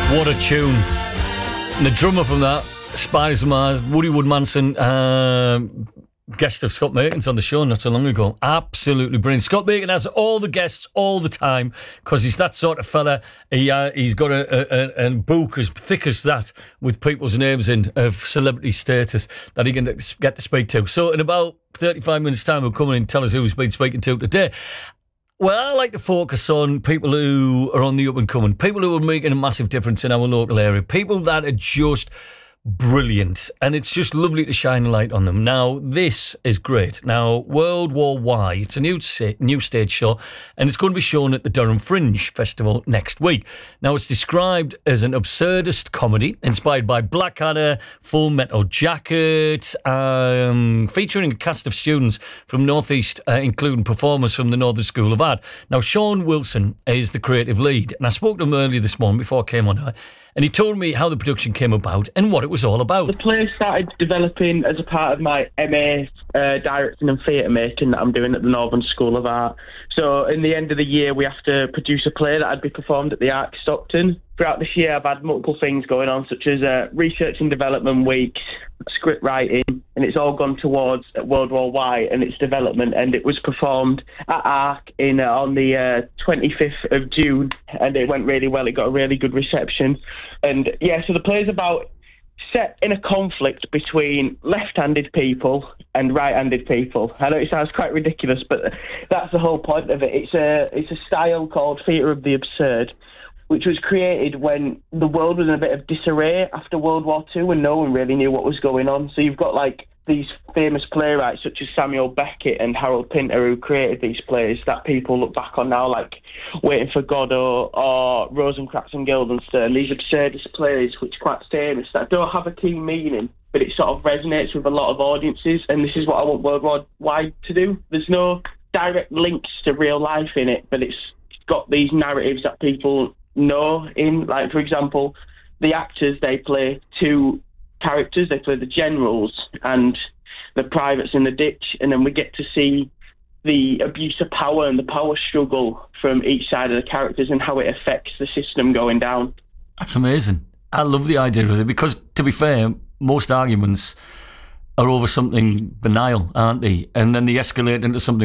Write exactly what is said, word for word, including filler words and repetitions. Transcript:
What a tune. And the drummer from that, Spider-Man, Woody Woodmanson, uh, guest of Scott Makin's on the show not so long ago. Absolutely brilliant. Scott Makin has all the guests all the time because he's that sort of fella. He, uh, he's got a, a, a book as thick as that with people's names in of celebrity status that he can get to speak to. So in about thirty-five minutes' time, he'll come in and tell us who he's been speaking to today. Well, I like to focus on people who are on the up and coming, people who are making a massive difference in our local area, people that are just brilliant, and it's just lovely to shine a light on them. Now, this is great. Now, World War Why, it's a new new stage show, and it's going to be shown at the Durham Fringe Festival next week. Now, it's described as an absurdist comedy inspired by Blackadder, Full Metal Jacket, um, featuring a cast of students from North East, uh, including performers from the Northern School of Art. Now, Sean Wilson is the creative lead, and I spoke to him earlier this morning before I came on here, and he told me how the production came about and what it was all about. The play started developing as a part of my M A uh, directing and theatre making that I'm doing at the Northern School of Art. So in the end of the year, we have to produce a play that had be performed at the Arc Stockton. Throughout this year, I've had multiple things going on, such as uh, research and development weeks, script writing, and it's all gone towards World War Why and its development. And it was performed at Arc in uh, on the uh, twenty-fifth of June, and it went really well. It got a really good reception. And yeah, so the play's about set in a conflict between left-handed people and right-handed people. I know it sounds quite ridiculous, but that's the whole point of it. It's a it's a style called theatre of the absurd, which was created when the world was in a bit of disarray after World War Two and no one really knew what was going on. So you've got like these famous playwrights such as Samuel Beckett and Harold Pinter who created these plays that people look back on now, like Waiting for Godot or Rosencrantz and Guildenstern, these absurdist plays which are quite famous that don't have a key meaning, but it sort of resonates with a lot of audiences, and this is what I want World War Wide to do. There's no direct links to real life in it, but it's got these narratives that people know in, like for example, the actors, they play two characters, they play the generals and the privates in the ditch, and then we get to see the abuse of power and the power struggle from each side of the characters and how it affects the system going down. That's amazing. I love the idea of it because, to be fair, most arguments are over something banal, aren't they? And then they escalate into something